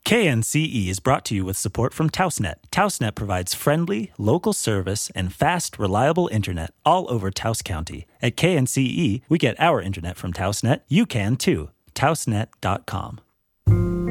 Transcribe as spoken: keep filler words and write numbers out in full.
K N C E is brought to you with support from TaosNet. TaosNet provides friendly, local service and fast, reliable internet all over Taos County. At K N C E, we get our internet from TaosNet. You can too. Taosnet dot com.